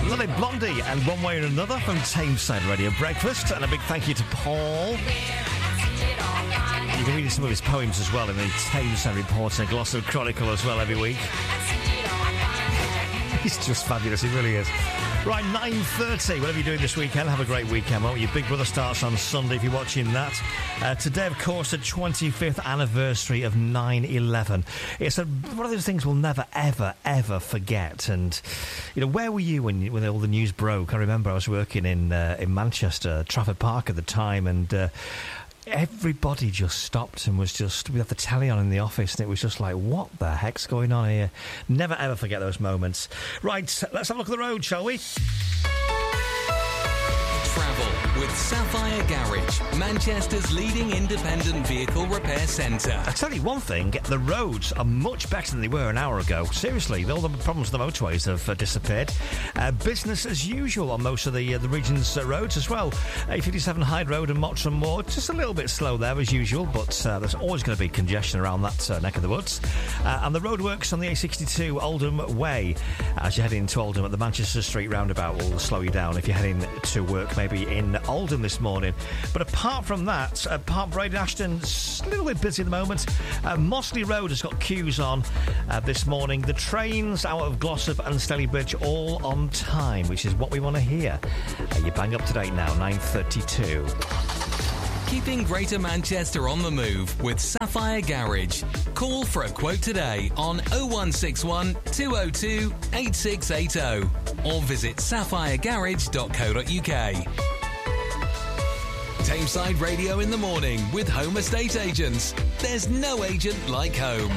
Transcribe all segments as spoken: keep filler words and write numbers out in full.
Lovely Blondie and One Way or Another from Tameside Radio Breakfast. And a big thank you to Paul. You can read some of his poems as well in the Tameside Report and Gloucester Chronicle as well every week. He's just fabulous, he really is. Right, nine thirty, whatever you're doing this weekend, have a great weekend, won't you? Big Brother starts on Sunday if you're watching that. Uh, today, of course, the twenty-fifth anniversary of nine eleven. It's a, one of those things we'll never, ever, ever forget. And, you know, where were you when, when all the news broke? I remember I was working in, uh, in Manchester, Trafford Park at the time, and... Uh, everybody just stopped and was just... We had the telly on in the office and it was just like, what the heck's going on here? Never ever forget those moments. Right, let's have a look at the road, shall we? Travel with Sapphire Garage, Manchester's leading independent vehicle repair centre. I'll tell you one thing, the roads are much better than they were an hour ago. Seriously, all the problems with the motorways have uh, disappeared. Uh, business as usual on most of the uh, the region's uh, roads as well. A fifty-seven Hyde Road and Mottram Moor, just a little bit slow there as usual, but uh, there's always going to be congestion around that uh, neck of the woods. Uh, and the roadworks on the A sixty-two Oldham Way, as you're heading to Oldham at the Manchester Street roundabout, will slow you down if you're heading to work maybe in Oldham this morning. But apart from that, uh, Park Braden Ashton's a little bit busy at the moment. Uh, Mossley Road has got queues on uh, this morning. The trains out of Glossop and Stalybridge all on time, which is what we want to hear. Uh, you bang up to date now, nine thirty-two. Keeping Greater Manchester on the move with Sapphire Garage. Call for a quote today on oh one six one, two oh two, eight six eight oh or visit sapphire garage dot co dot uk. Tameside Radio in the morning with Home Estate Agents. There's no agent like home.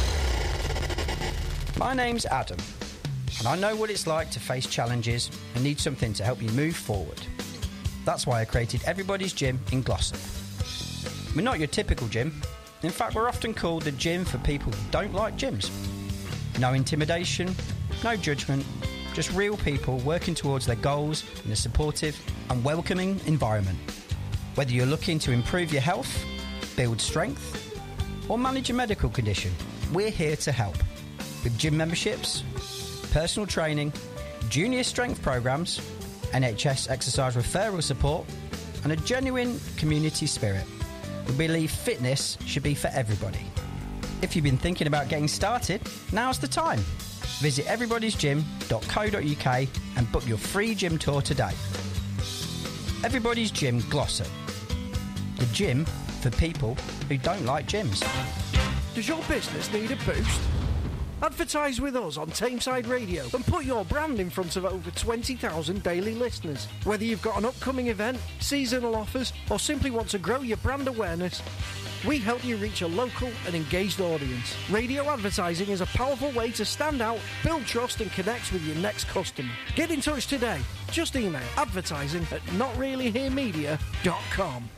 My name's Adam, and I know what it's like to face challenges and need something to help you move forward. That's why I created Everybody's Gym in Glossop. We're not your typical gym. In fact, we're often called the gym for people who don't like gyms. No intimidation, no judgment, just real people working towards their goals in a supportive and welcoming environment. Whether you're looking to improve your health, build strength, or manage a medical condition, we're here to help. With gym memberships, personal training, junior strength programs, N H S exercise referral support, and a genuine community spirit. We believe fitness should be for everybody. If you've been thinking about getting started, now's the time. Visit everybodys gym dot co dot uk and book your free gym tour today. Everybody's Gym Glossop. The gym for people who don't like gyms. Does your business need a boost? Advertise with us on Tameside Radio and put your brand in front of over twenty thousand daily listeners. Whether you've got an upcoming event, seasonal offers, or simply want to grow your brand awareness, we help you reach a local and engaged audience. Radio advertising is a powerful way to stand out, build trust and connect with your next customer. Get in touch today. Just email advertising at not really here media dot com.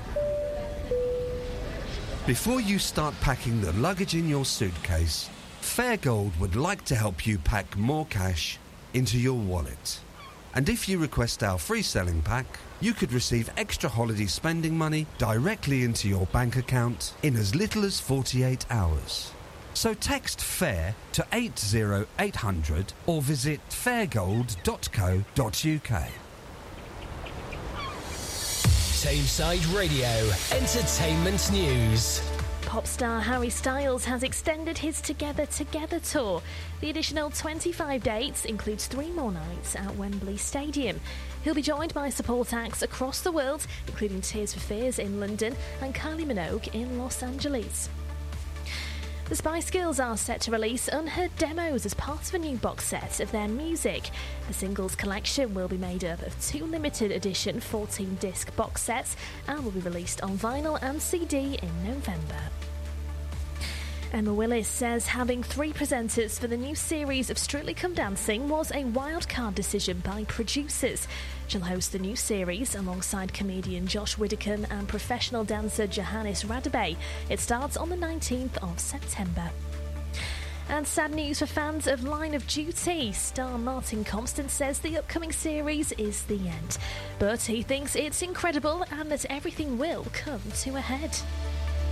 Before you start packing the luggage in your suitcase, Fairgold would like to help you pack more cash into your wallet. And if you request our free selling pack, you could receive extra holiday spending money directly into your bank account in as little as forty-eight hours. So text FAIR to eight oh eight hundred or visit fairgold dot co dot uk. Tameside Radio Entertainment News. Pop star Harry Styles has extended his Together Together tour. The additional twenty-five dates includes three more nights at Wembley Stadium. He'll be joined by support acts across the world, including Tears for Fears in London and Kylie Minogue in Los Angeles. The Spice Girls are set to release unheard demos as part of a new box set of their music. The singles collection will be made up of two limited edition fourteen disc box sets and will be released on vinyl and C D in November. Emma Willis says having three presenters for the new series of Strictly Come Dancing was a wildcard decision by producers. She'll host the new series alongside comedian Josh Widdicombe and professional dancer Johannes Radebe. It starts on the nineteenth of September. And sad news for fans of Line of Duty. Star Martin Constant says the upcoming series is the end. But he thinks it's incredible and that everything will come to a head.